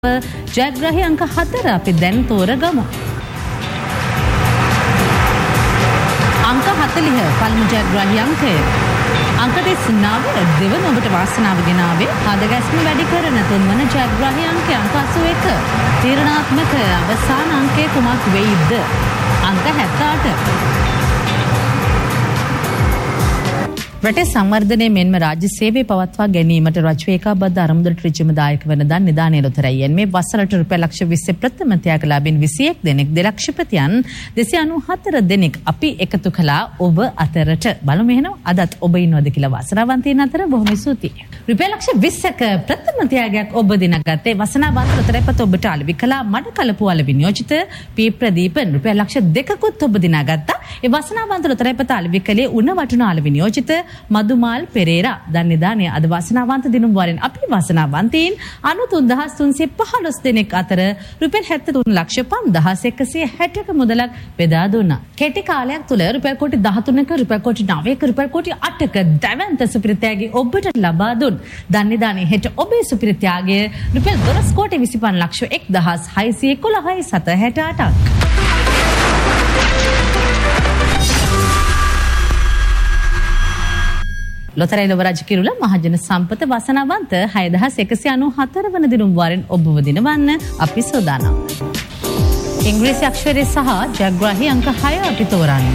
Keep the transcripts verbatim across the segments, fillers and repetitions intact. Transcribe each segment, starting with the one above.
ජයග්‍රාහී අංක හතර අපි දැන් තෝරගමු. අංක හතළිහ පළමු ජයග්‍රාහී අංකය. අංක තිස් නව දෙවන ඔබට වාසනාව ගෙනාවේ හදගැස්ම වැඩි කරන තුන්වන ජයග්‍රාහී අංකය අංක අසූ එක. තීරණාත්මක අවසාන අංකය කුමක් වෙයිද? අංක හැත්තඅට. රටේ සංවර්ධනය මෙන්ම රාජ්‍ය සේවය පවත්වා ගැනීමට රජු ඒකාබද්ධ අරමුදලට ඍජුවම දායක වන දන් නිදානය ලොතරැයියෙන් මේ වසරට රුපියල් ලක්ෂ විස්ස ප්‍රථම ත්‍යාගලාභීන් විසිඑක් දෙනෙක් දෙලක්ෂපතියන් දෙසිය අනූහතර දෙනෙක් අපි එකතු කළා ඔබ අතරට. බලමු එහෙනම් අදත් ඔබ ඉන්නවද කියලා වාසනාවන්තයින් අතර බොහොම ස්තුතියි. රුපියල් ලක්ෂ විස්සක ප්‍රථම ත්‍යාගයක් ඔබ දිනගත්තේ වාසනාවන්ත ලොතරැයිපත ඔබට අලෙවි කළා මඩ කලපුව අලෙවි නියෝජිත පී ප්‍රදීපන් රුපියල් ලක්ෂ දෙකකුත් ඔබ දිනාගත්තා. ඒ වාසනාවන්ත ලොතරැයිපත අලෙවි කළේ උණ වටුන අලෙවි නියෝජිත මදුමාල් පෙරේරා. දන් නිදානය අද වාසනාවන්ත දිනුම් වරින් අපි වාසනාවන්තයින් අනූතුන් දහස් තුන්සිය පහළොස් දෙනෙක් අතර රුපියල් හැත්තෑ තුන් ලක්ෂ පන්දාහස් එකසිය හැටක මුදලක් බෙදා දුන්නා. කෙටි කාලයක් තුළ රුපියල් කෝටි දහතුනක රුපියල් කෝටි නවයක රුපියල් කෝටි අටක දැවැන්ත සුපිරිත්‍යාගය ඔබට ලබා දුන්. දන් නිදානයේ හෙට ඔබේ සුපිරිත්‍යාගය රුපියල් දොළොස් කෝටි විසිපන් ලක්ෂ එක්දහස් හයසිය එකොළහයි සත හැට අටක්. ලොතරැයි ලොව රජ කිරුළ මහජන සම්පත වාසනාවන්ත හය දහස් එකසිය අනූහතර වන දිනුම් වාරෙන් ඔබව දිනවන්න අපි සූදානම්. ඉංග්‍රීසි අක්ෂරය සහ ජයග්‍රාහී අංක හය අපි තෝරන්නේ.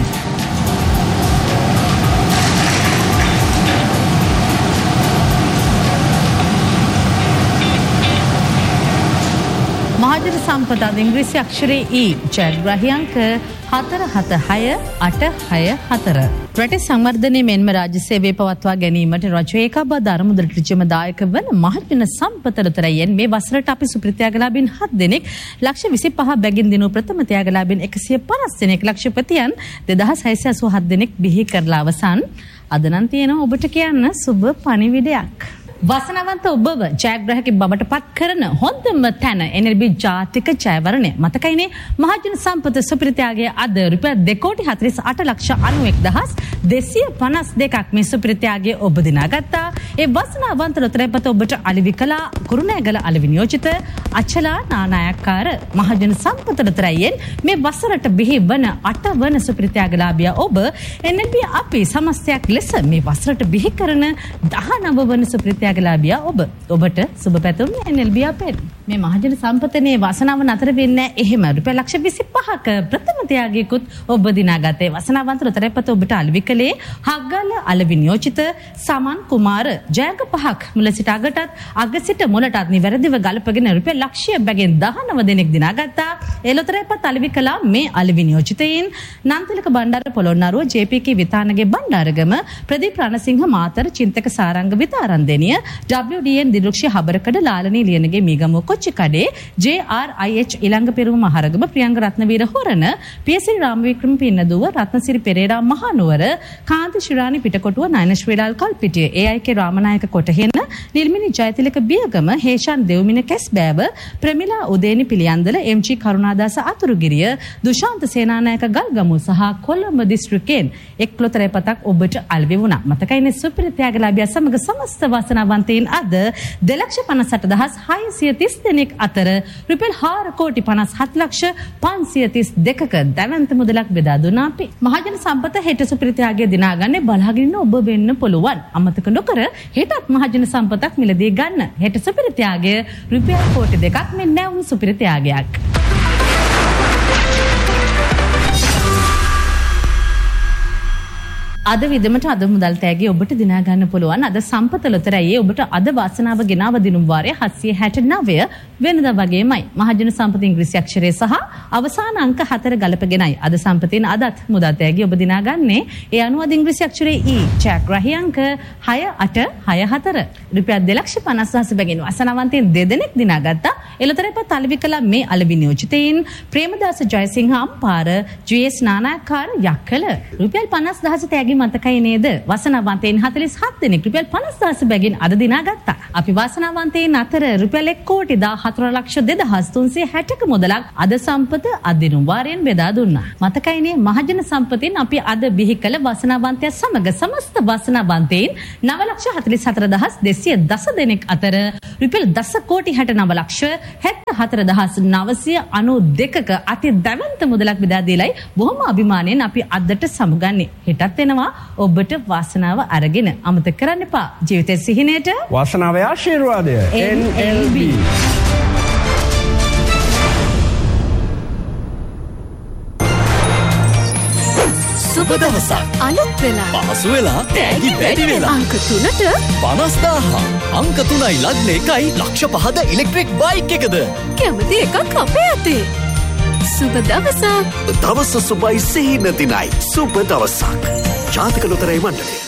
මහජන සම්පත අද ඉංග්‍රීසි අක්ෂරයේ ඊ ජයග්‍රාහී අංක හතර හත හය අට හය හතර. රටේ සංවර්ධනය මෙන්ම රාජ්‍ය සේවය පවත්වා ගැනීමට රජු ඒකාබද්ධ අරමුදලට ඍජුවම දායක වන මහජන සම්පත ලොතරැයියෙන් මේ වසරට අපි සුපිරිත්‍යාගලාභීන් හත් දෙනෙක් ලක්ෂ විසිපහ බැගින් දිනූ ප්‍රථම ත්‍යාගලාභීන් එකසිය පනස් දෙනෙක් ලක්ෂපතියන් දෙදහස් හයසිය අසූ හත් දෙනෙක් බිහි කරලා අවසන්. අද නම් තියෙනවා ඔබට කියන්න සුබ පණිවිඩයක්. වාසනාවන්ත ඔබව ජයග්‍රාහක බවට පත් කරන හොඳම තැන එන් එල් බී ජාතික ජයවරණය. මතකයිනේ මහජන සම්පත සුපිරිත්‍යාගය අද රුපියල් දෙක කෝටි හතළිස් අට ලක්ෂ අනූඑක් දහස් දෙසිය පනස් දෙකක් මේ සුපිරිත්‍යාගය ඔබ දිනාගත්තා. ඒ වාසනාවන්ත ලොතරැයිපත ඔබට අලෙවි කළා කුරුණෑගල අලෙවි නියෝජිත අචලා නානායක්කාර මහජන සම්පත ලොතරැයියෙන් මේ වසරට බිහි වන අට වන සුපිරිත්‍යාගලාභියා ඔබ එන් එල් බී අපි සමස්තයක් ලෙස මේ වසරට බිහි කරන දහනව වන සුපිරිත්‍යාග ත්‍යාගලාභියා ඔබ. ඔබට සුබ පැතුම් එන් එල් බී අපෙන්. මේ මහජන සම්පතනේ වාසනාව නතර වෙන්නේ එහෙම රුපියල් ලක්ෂ විසිපහක ප්‍රථම ත්‍යාගයකුත් ඔබ දිනාගත්තේ. වාසනාවන්ත ලොතරැයිපත ඔබට අලෙවි කළේ හග්ගල අලෙවි නියෝජිත සමන් කුමාර. ජයග පහක් මුල සිට අගටත් අග සිට මුලටත් නිවැරදිව ගලපගෙන රුපියල් ලක්ෂය බැගින් දහනව දෙනෙක් දිනාගත්තා. ඒ ලොතරැයිපත අලෙවි කළා මේ අලෙවි නියෝජිතයින් නන්තිලක බණ්ඩාර පොළොන්නරුව ජේ පී කේ විතානගේ බණ්ඩාරගම ප්‍රදීප් රණසිංහ මාතර චින්තක සාරංග විතාරන්දෙනිය ඩබ්ලිව් ඩී එන් දිලුක්ෂි හබරකඩ ලාලනී ලියනගේ මීගමුව කොච්චිකඩේ ජේ ආර් අයි එච් ඉලංග පෙරුම මහරගම ප්‍රියංග රත්නවීර හොරණ පියසිරි රාමවික්‍රම පින්නදුව රත්නසිරි පෙරේරා මහනුවර කාන්ති ශිරානි පිටකොටුව නයන ශ්‍රීලාල් කල්පිටිය ඒ අයි කේ රාමනායක කොටහෙන නිල්මිනි ජයතිලක බියගම හේෂාන් දෙව්මින කැස්බෑව ප්‍රමිලා උදේනි පිළියන්දල එම් ජී කරුණාදාස අතුරුගිරිය දුෂාන්ත සේනානායක ගල්ගමුව සහ කොළඹ දිස්ත්‍රික්කයෙන් එක් ලොතරැයිපතක් ඔබට අලෙවි වුණා. මතකයිනේ සුපිරිත්‍යාගලාභියා සමග සමස්ත වාසනාවන්තයින් අද දෙලක්ෂ පනස් අට දහස් හයසිය තිස් දෙනෙක් අතර රුපියල් හාර කෝටි පනස් හත් ලක්ෂ පන්සිය තිස් දෙකක දැවැන්ත මුදලක් බෙදා දුන්නා අපි. මහජන සම්පත හෙට සුපිරිත්‍යාගය දිනාගන්නේ බලාගෙන ඔබ වෙන්න පුළුවන්. අමතක නොකර හෙටත් මහජන සම්පතක් මිලදී ගන්න. හෙට සුපිරිත්‍යාගය රුපියල් කෝටි දෙකක් මෙන් නැවුම් සුපිරිත්‍යාගයක්. අද විදමට අද මුදල් තෑගි ඔබට දිනා ගන්න පුළුවන්. අද සම්පත ලොතරැයියේ ඔබට අද වාසනාව ගෙනාව දිනුම් වාරය හත්සිය හැට නවය වෙනදා වගේමයි. මහජන සම්පත ඉංග්‍රීසි අක්ෂරය සහ අවසාන අංක හතර ගලපගෙනයි අද සම්පතින් අදත් මුදල් තෑගි ඔබ දිනා ගන්නේ. ඒ අනුව අද ඉංග්‍රීසි අක්ෂරයේ ඊ ජයග්‍රාහී අංක හය අට හය හතර රුපියල් දෙලක්ෂ පනස් දහස් බැගින් වාසනාවන්තයින් දෙදෙනෙක් දිනාගත්තා. ඒ ලොතරැයිපත අලෙවි කළ මේ අලෙවි නියෝජිතයින් ප්‍රේමදාස ජයසිංහ අම්පාර ජී එස් නානායක්කාර යක්කල රුපියල් පනස් දහස් තෑගි මතකයි නේද? වාසනාවන්තයින් හතළිස් හත් දෙනෙක් රුපියල් පනස් දහස් බැගින් අද දිනාගත්තා. අපි වාසනාවන්තයින් අතර රුපියල් එක් කෝටි දාහතුන ලක්ෂ දෙදහස් තුන්සිය හැටක මුදලක් අද සම්පත අදිනුම් වාරයෙන් බෙදා දුන්නා. මතකයිනේ මහජන සම්පතින් අපි අද බිහි කළ වාසනාවන්තය සමග සමස්ත වාසනාවන්තයින් නව ලක්ෂ හතළිස් හතර දහස් දෙසිය දස දෙනෙක් අතර රුපියල් දස කෝටි හැට නව ලක්ෂ හැත්තෑ හතර දහස් නවසිය අනූ දෙකක අති දැවන්ත මුදලක් බෙදා දීලයි බොහොම අභිමාණයෙන් අපි අදට සමුගන්නේ. හෙටත් එනවා ඔබට වාසනාව අරගෙන. අමතක කරන්න එපා. ජීවිතයේ සිහිනයට වාසනාවේ ආශිර්වාදය. එන් එල් බී. සුබ දවසක්. අලුත් වෙලා. පහසු වෙලා. තෑගි වැඩි වෙලා. අංක තුනට පනස් දාහක්. අංක තුනයි ලග්න එකයි ලක්ෂ පහද ඉලෙක්ට්‍රික් බයික් එකද. කැමති එකක් අපේ අතේ. සුබ දවසක්. දවස සුබයි සිහින දිනයි. සුබ දවසක්. ජාතක ලොතරැයි මණ්ඩලය.